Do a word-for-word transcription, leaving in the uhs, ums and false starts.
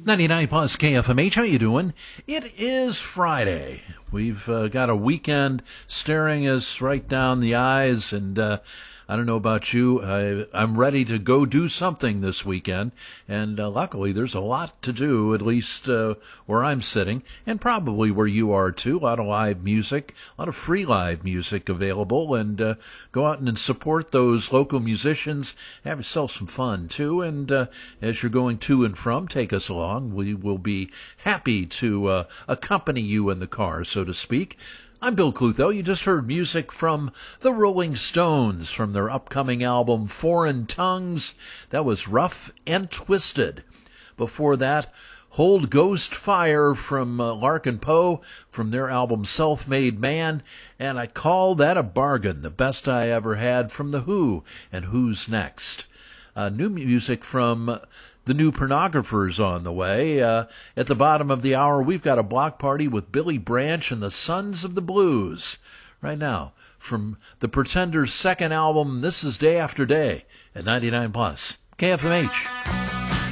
ninety-nine plus K F M H, how you doing? It is Friday. We've uh, got a weekend staring us right down the eyes, and uh, I don't know about you. I, I'm ready to go do something this weekend, and uh, luckily there's a lot to do, at least uh, where I'm sitting, and probably where you are too. A lot of live music, a lot of free live music available, and uh, go out and support those local musicians. Have yourself some fun too, and uh, as you're going to and from, take us along. We will be happy to uh, accompany you in the car, so to speak. I'm Bill Clutho. You just heard music from the Rolling Stones from their upcoming album Foreign Tongues. That was Rough and Twisted. Before that, Hold Ghost Fire from uh, Larkin Poe from their album Self-Made Man. And I call that a bargain, the best I ever had from The Who and Who's Next. Uh, new music from the New Pornographers on the way. Uh, at the bottom of the hour, we've got a block party with Billy Branch and the Sons of the Blues. Right now, from the Pretenders' second album, This Is Day After Day, at ninety-nine plus K F M H.